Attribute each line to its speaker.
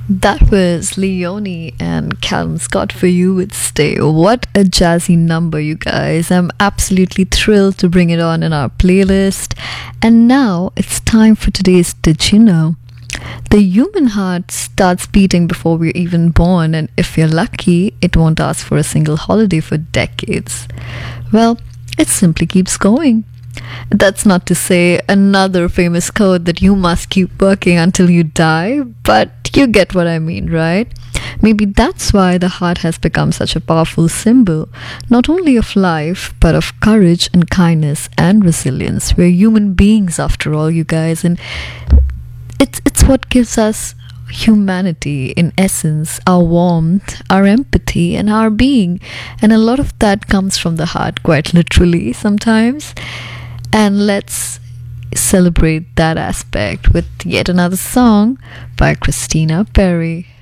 Speaker 1: That was Leone and Callum Scott for you with Stay. What a jazzy number, you guys. I'm absolutely thrilled to bring it on in our playlist. And now it's time for today's Did You Know? The human heart starts beating before we're even born, and if you're lucky, it won't ask for a single holiday for decades. Well, it simply keeps going. That's not to say another famous quote that you must keep working until you die, but you get what I mean, right? Maybe that's why the heart has become such a powerful symbol, not only of life, but of courage and kindness and resilience. We're human beings after all, you guys, and it's what gives us humanity in essence, our warmth, our empathy, and our being. And a lot of that comes from the heart, quite literally sometimes. And let's celebrate that aspect with yet another song by Christina Perri.